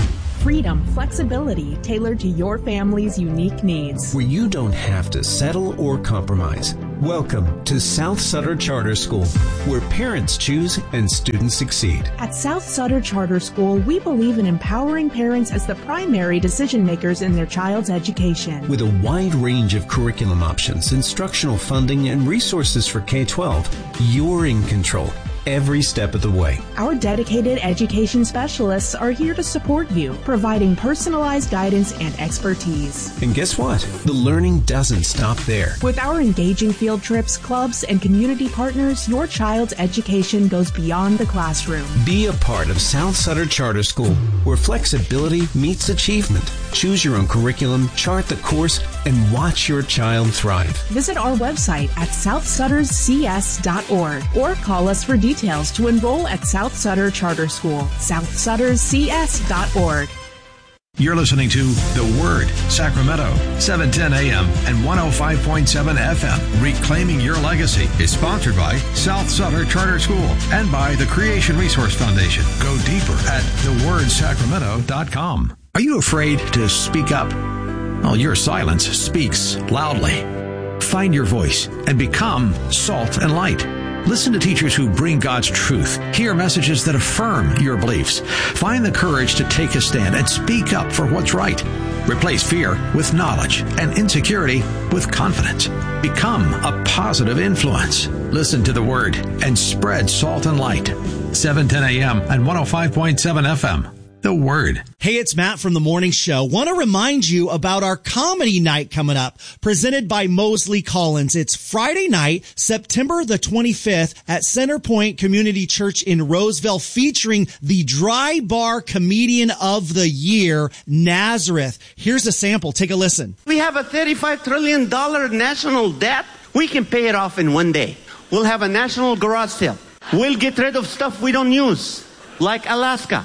freedom, flexibility tailored to your family's unique needs.
Where you don't have to settle or compromise. Welcome to South Sutter Charter School, where parents choose and students succeed.
At South Sutter Charter School, we believe in empowering parents as the primary decision makers in their child's education.
With a wide range of curriculum options, instructional funding, and resources for K twelve, you're in control every step of the way.
Our dedicated education specialists are here to support you, providing personalized guidance and expertise.
And guess what? The learning doesn't stop there.
With our engaging field trips, clubs, and community partners, your child's education goes beyond the classroom.
Be a part of South Sutter Charter School, where flexibility meets achievement. Choose your own curriculum, chart the course, and watch your child thrive.
Visit our website at south sutters c s dot org or call us for details to enroll at South Sutter Charter School. south sutters c s dot org.
You're listening to The Word, Sacramento, seven ten a m and one oh five point seven F M. Reclaiming Your Legacy is sponsored by South Sutter Charter School and by the Creation Resource Foundation. Go deeper at the word sacramento dot com. Are you afraid to speak up? Well, your silence speaks loudly. Find your voice and become salt and light. Listen to teachers who bring God's truth. Hear messages that affirm your beliefs. Find the courage to take a stand and speak up for what's right. Replace fear with knowledge and insecurity with confidence. Become a positive influence. Listen to the Word and spread salt and light. seven ten a m and one oh five point seven F M. The Word.
Hey, it's Matt from The Morning Show. Want to remind you about our comedy night coming up, presented by Mosley Collins. It's Friday night, September the twenty-fifth at Center Point Community Church in Roseville, featuring the Dry Bar Comedian of the Year, Nazareth. Here's a sample. Take a listen.
We have a thirty-five trillion dollars national debt. We can pay it off in one day. We'll have a national garage sale. We'll get rid of stuff we don't use, like Alaska.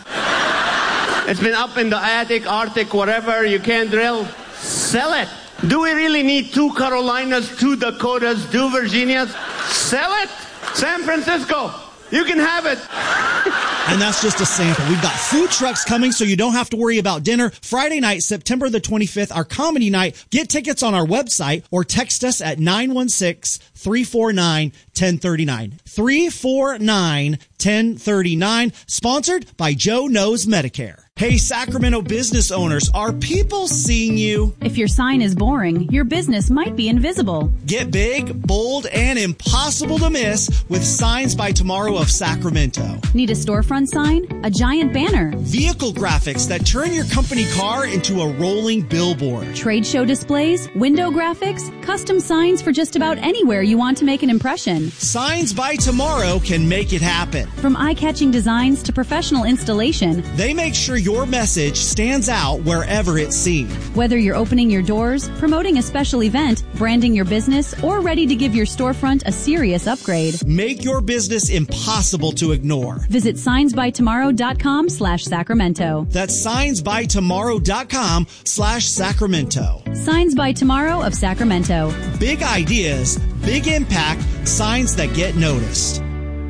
It's been up in the attic, Arctic, whatever. You can't drill. Sell it. Do we really need two Carolinas, two Dakotas, two Virginias? Sell it. San Francisco. You can have it.
And that's just a sample. We've got food trucks coming, so you don't have to worry about dinner. Friday night, September the twenty-fifth, our comedy night. Get tickets on our website or text us at nine one six, three four nine, one oh three nine. three four nine, one oh three nine. Sponsored by Joe Knows Medicare. Hey, Sacramento business owners, are people seeing you?
If your sign is boring, your business might be invisible.
Get big, bold, and impossible to miss with Signs by Tomorrow of Sacramento.
Need a storefront sign? A giant banner?
Vehicle graphics that turn your company car into a rolling billboard.
Trade show displays? Window graphics? Custom signs for just about anywhere you want to make an impression.
Signs by Tomorrow can make it happen.
From eye-catching designs to professional installation,
they make sure your message stands out wherever it's seen.
Whether you're opening your doors, promoting a special event, branding your business, or ready to give your storefront a serious upgrade,
make your business impossible to ignore.
Visit signs by tomorrow dot com slash Sacramento.
That's signs by tomorrow dot com slash Sacramento.
Signs by Tomorrow of Sacramento.
Big ideas, big impact, signs that get noticed.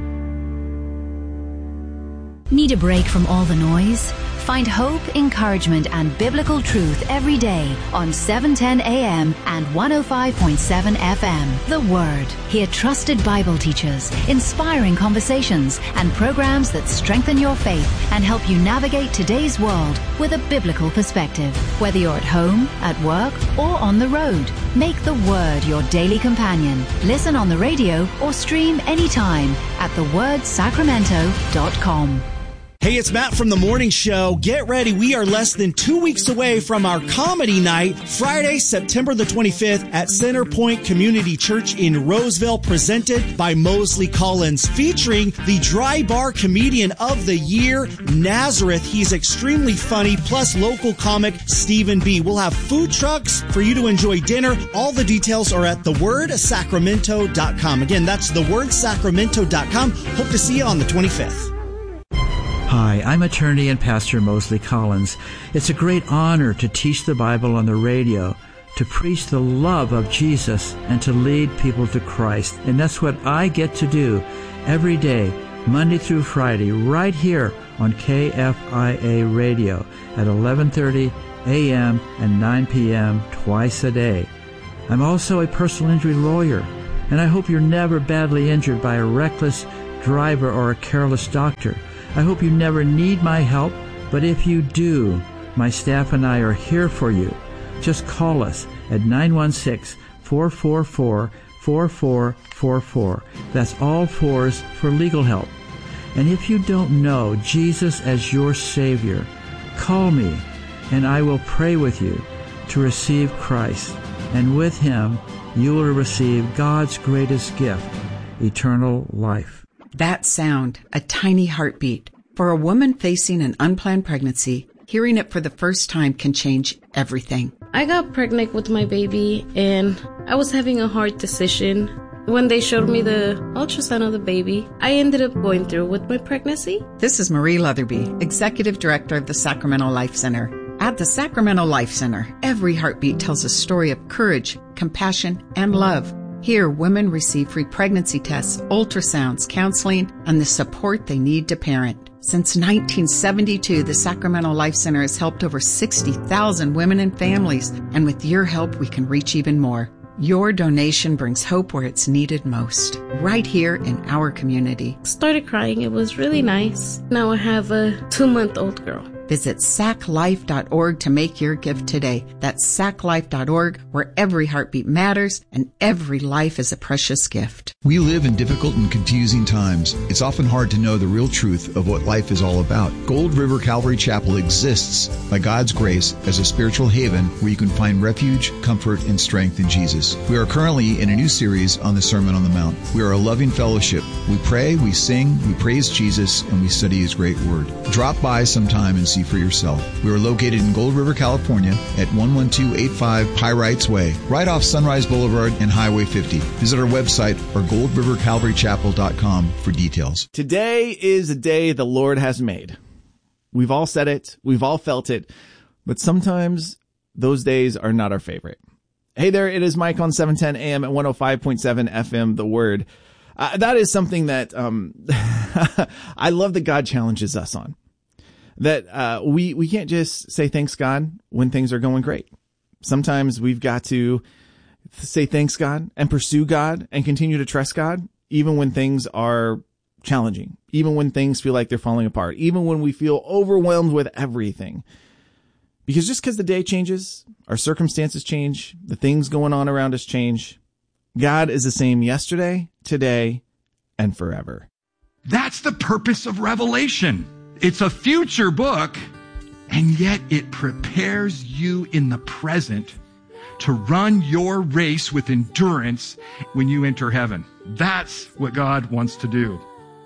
Need a break from all the noise? Find hope, encouragement, and biblical truth every day on seven ten a m and one oh five point seven F M. The Word. Hear trusted Bible teachers, inspiring conversations, and programs that strengthen your faith and help you navigate today's world with a biblical perspective. Whether you're at home, at work, or on the road, make the Word your daily companion. Listen on the radio or stream anytime at the word sacramento dot com.
Hey, it's Matt from The Morning Show. Get ready. We are less than two weeks away from our comedy night, Friday, September the twenty-fifth at Center Point Community Church in Roseville, presented by Mosley Collins, featuring the Dry Bar Comedian of the Year, Nazareth. He's extremely funny, plus local comic Stephen B. We'll have food trucks for you to enjoy dinner. All the details are at the word sacramento dot com. Again, that's the word sacramento dot com. Hope to see you on the twenty-fifth.
Hi, I'm attorney and pastor Mosley Collins. It's a great honor to teach the Bible on the radio, to preach the love of Jesus, and to lead people to Christ. And that's what I get to do every day, Monday through Friday, right here on K F I A Radio at eleven thirty a.m. and nine p.m. twice a day. I'm also a personal injury lawyer, and I hope you're never badly injured by a reckless driver or a careless doctor. I hope you never need my help, but if you do, my staff and I are here for you. Just call us at nine one six, four four four, four four four four. That's all fours for legal help. And if you don't know Jesus as your Savior, call me and I will pray with you to receive Christ. And with Him, you will receive God's greatest gift, eternal life.
That sound, a tiny heartbeat. For a woman facing an unplanned pregnancy, hearing it for the first time can change everything.
I got pregnant with my baby and I was having a hard decision. When they showed me the ultrasound of the baby, I ended up going through with my pregnancy.
This is Marie Leatherby, Executive Director of the Sacramento Life Center. At the Sacramento Life Center, every heartbeat tells a story of courage, compassion, and love. Here, women receive free pregnancy tests, ultrasounds, counseling, and the support they need to parent. Since nineteen seventy-two, the Sacramento Life Center has helped over sixty thousand women and families, and with your help, we can reach even more. Your donation brings hope where it's needed most, right here in our community.
Started crying. It was really nice. Now I have a two-month-old girl.
Visit sac life dot org to make your gift today. That's sac life dot org, where every heartbeat matters and every life is a precious gift.
We live in difficult and confusing times. It's often hard to know the real truth of what life is all about. Gold River Calvary Chapel exists by God's grace as a spiritual haven where you can find refuge, comfort, and strength in Jesus. We are currently in a new series on the Sermon on the Mount. We are a loving fellowship. We pray, we sing, we praise Jesus, and we study His great word. Drop by sometime and see for yourself. We are located in Gold River, California at one one two eight five Pyrites Way, right off Sunrise Boulevard and Highway fifty. Visit our website or gold river calvary chapel dot com for details.
Today is a day the Lord has made. We've all said it. We've all felt it. But sometimes those days are not our favorite. Hey there, it is Mike on seven ten a.m. at one oh five point seven F M, The Word. Uh, that is something that um, I love that God challenges us on. That uh, we, we can't just say thanks, God, when things are going great. Sometimes we've got to say thanks, God, and pursue God and continue to trust God, even when things are challenging, even when things feel like they're falling apart, even when we feel overwhelmed with everything. Because just because the day changes, our circumstances change, the things going on around us change, God is the same yesterday, today, and forever.
That's the purpose of Revelation. It's a future book, and yet it prepares you in the present to run your race with endurance when you enter heaven. That's what God wants to do.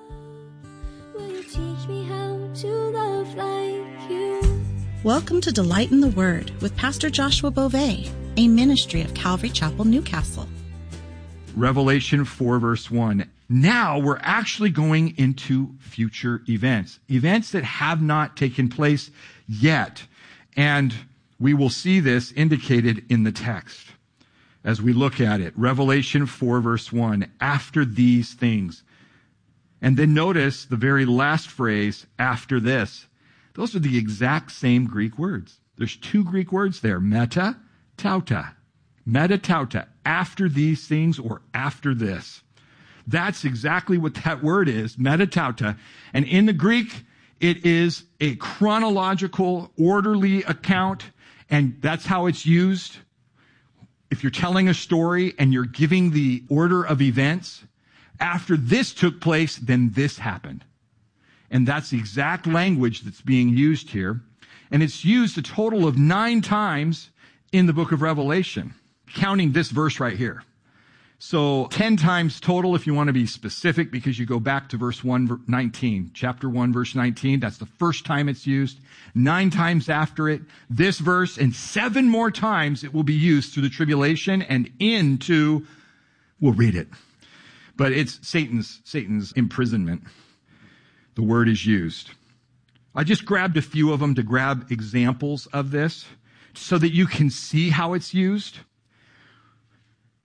Will you teach me how to love like you?
Welcome to Delight in the Word with Pastor Joshua Beauvais, a ministry of Calvary Chapel, Newcastle.
Revelation four, verse one. Now we're actually going into future events, events that have not taken place yet. And we will see this indicated in the text as we look at it. Revelation four, verse one, after these things. And then notice the very last phrase, after this. Those are the exact same Greek words. There's two Greek words there, meta, tauta. Meta, tauta, after these things or after this. That's exactly what that word is, meta, tauta. And in the Greek, it is a chronological, orderly account, and that's how it's used. If you're telling a story and you're giving the order of events, after this took place, then this happened. And that's the exact language that's being used here. And it's used a total of nine times in the book of Revelation, counting this verse right here. So ten times total if you want to be specific, because you go back to verse one nineteen, chapter one, verse nineteen. That's the first time it's used. Nine times after it, this verse, and seven more times it will be used through the tribulation and into, we'll read it. But it's Satan's, Satan's imprisonment. The word is used. I just grabbed a few of them to grab examples of this so that you can see how it's used.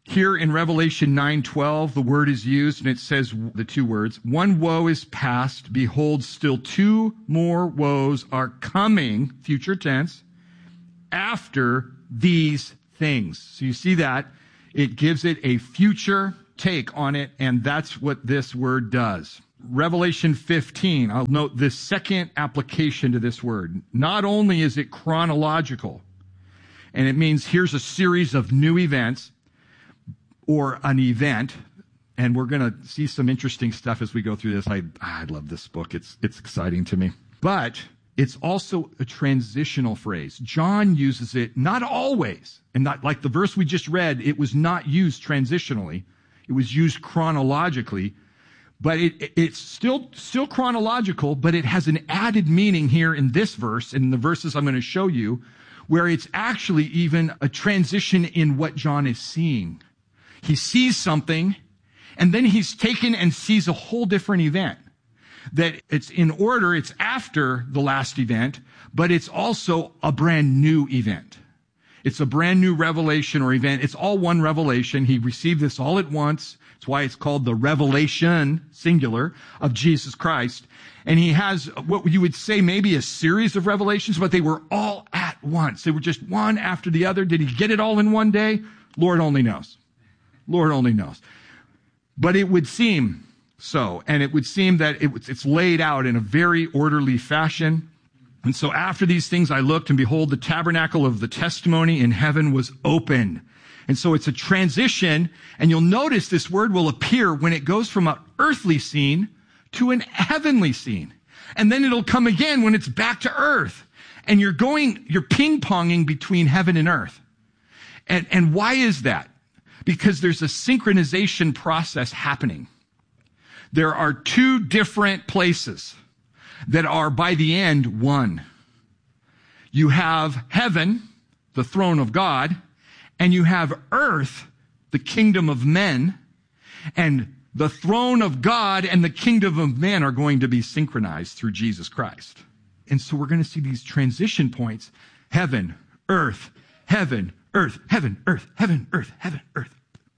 Here in Revelation nine twelve, the word is used, and it says the two words, one woe is past. Behold, still two more woes are coming, future tense, after these things. So you see that? It gives it a future take on it, and that's what this word does. Revelation fifteen, I'll note this second application to this word. Not only is it chronological, and it means here's a series of new events, or an event, and we're going to see some interesting stuff as we go through this. I, I love this book. It's, it's exciting to me. But it's also a transitional phrase. John uses it not always, and not like the verse we just read, it was not used transitionally. It was used chronologically, but it, it, it's still, still chronological, but it has an added meaning here in this verse, and in the verses I'm going to show you, where it's actually even a transition in what John is seeing. He sees something, and then he's taken and sees a whole different event. That it's in order, it's after the last event, but it's also a brand new event. It's a brand new revelation or event. It's all one revelation. He received this all at once. That's why it's called the revelation, singular, of Jesus Christ. And he has what you would say maybe a series of revelations, but they were all at once. They were just one after the other. Did he get it all in one day? Lord only knows. Lord only knows. But it would seem so, and it would seem that it, it's laid out in a very orderly fashion. And so after these things I looked, and behold, the tabernacle of the testimony in heaven was open. And so it's a transition, and you'll notice this word will appear when it goes from an earthly scene to an heavenly scene. And then it'll come again when it's back to earth. And you're going, you're ping-ponging between heaven and earth. And, and why is that? Because there's a synchronization process happening. There are two different places that are, by the end, one. You have heaven, the throne of God, and you have earth, the kingdom of men, and the throne of God and the kingdom of men are going to be synchronized through Jesus Christ. And so we're going to see these transition points. Heaven, earth, heaven, earth, heaven, earth, heaven, earth, heaven, earth.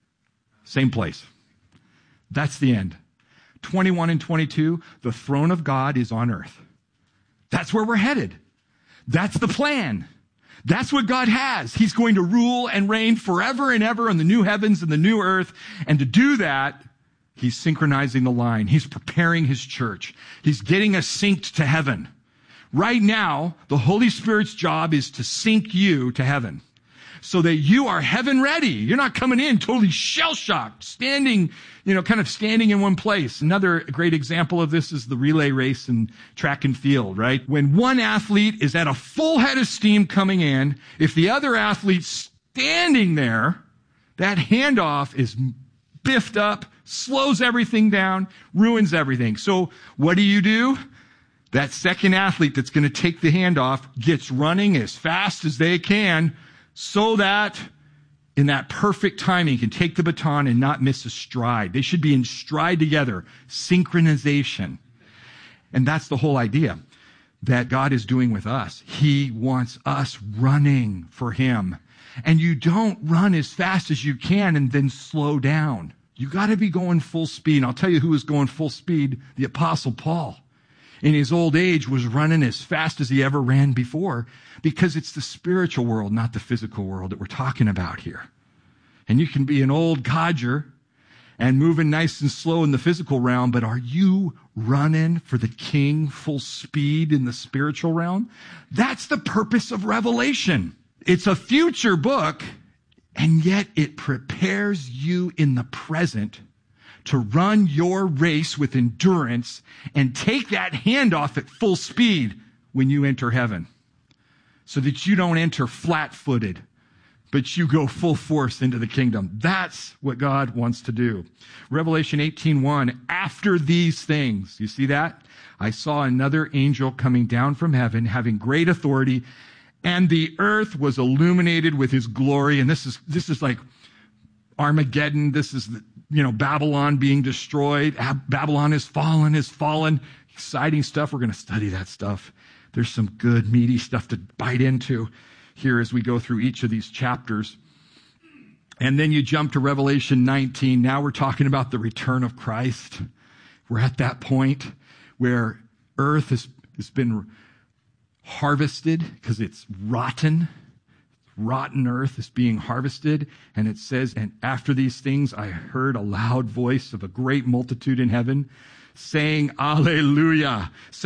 Same place. That's the end. twenty-one and twenty-two, the throne of God is on earth. That's where we're headed. That's the plan. That's what God has. He's going to rule and reign forever and ever on the new heavens and the new earth. And to do that, he's synchronizing the line. He's preparing his church. He's getting us synced to heaven. Right now, the Holy Spirit's job is to sync you to heaven so that you are heaven ready. You're not coming in totally shell-shocked, standing, you know, kind of standing in one place. Another great example of this is the relay race in track and field, right? When one athlete is at a full head of steam coming in, if the other athlete's standing there, that handoff is biffed up, slows everything down, ruins everything. So what do you do? That second athlete that's going to take the handoff gets running as fast as they can so that in that perfect timing he can take the baton and not miss a stride. They should be in stride together. Synchronization. And that's the whole idea that God is doing with us. He wants us running for him. And you don't run as fast as you can and then slow down. You got to be going full speed. And I'll tell you who was going full speed. The Apostle Paul. In his old age was running as fast as he ever ran before, because it's the spiritual world, not the physical world that we're talking about here. And you can be an old codger and moving nice and slow in the physical realm, but are you running for the King full speed in the spiritual realm? That's the purpose of Revelation. It's a future book, and yet it prepares you in the present to run your race with endurance and take that handoff at full speed when you enter heaven, so that you don't enter flat-footed, but you go full force into the kingdom. That's what God wants to do. Revelation eighteen one, after these things, you see that? I saw another angel coming down from heaven, having great authority, and the earth was illuminated with his glory. And this is, this is like Armageddon. This is, the, you know, Babylon being destroyed. Babylon is fallen, is fallen. Exciting stuff. We're going to study that stuff. There's some good, meaty stuff to bite into here as we go through each of these chapters. And then you jump to Revelation nineteen. Now we're talking about the return of Christ. We're at that point where earth has, has been harvested because it's rotten. Rotten earth is being harvested. And it says, and after these things, I heard a loud voice of a great multitude in heaven saying, Alleluia.